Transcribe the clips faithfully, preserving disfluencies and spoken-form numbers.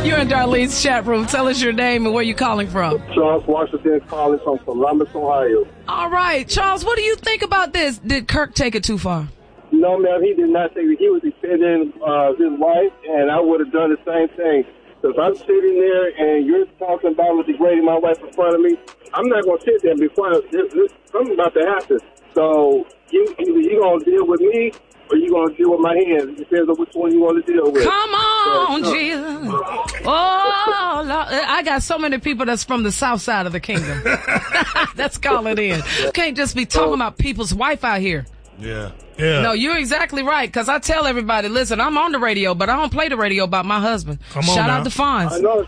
You're in Darlene's chat room. Tell us your name and where you're calling from. Charles Washington calling from Columbus, Ohio. All right, Charles, what do you think about this? Did Kirk take it too far? No, ma'am, he did not take it. He was defending uh, his wife, and I would have done the same thing. Because I'm sitting there, and you're talking about degrading my wife in front of me. I'm not going to sit there and be quiet. This, this, something about to happen. So you, either you're going to deal with me, or you're going to deal with my hands. It depends on which one you want to deal with. Come on, so, Jesus. Oh, Lord. I got so many people that's from the south side of the kingdom. That's calling in. You can't just be talking about people's wife out here. Yeah. Yeah. No, you're exactly right. Because I tell everybody, listen, I'm on the radio, but I don't play the radio about my husband. Come on Shout now. out to Fonz. I know.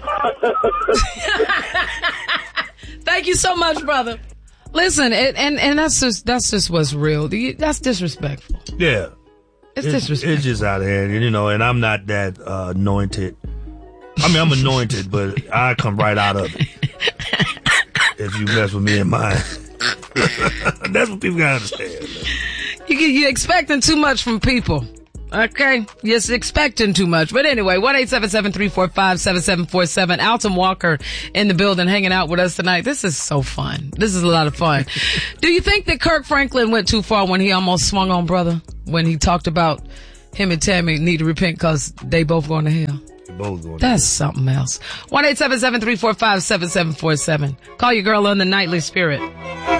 Thank you so much, brother. Listen, it, and and that's just that's just what's real. That's disrespectful. Yeah. It's, it's disrespectful. It's just out of hand, you know. And I'm not that uh, anointed. I mean, I'm anointed, but I come right out of it. If you mess with me and mine, that's what people gotta understand. You, you're expecting too much from people. Okay? You're expecting too much. But anyway, one eight seven seven, three four five, seven seven four seven. Alton Walker in the building hanging out with us tonight. This is so fun. This is a lot of fun. Do you think that Kirk Franklin went too far when he almost swung on brother? When he talked about him and Tammy need to repent because they both going to hell? Both going That's something else. one eight seven seven, three four five, seven seven four seven. Call your girl on the Nightly Spirit.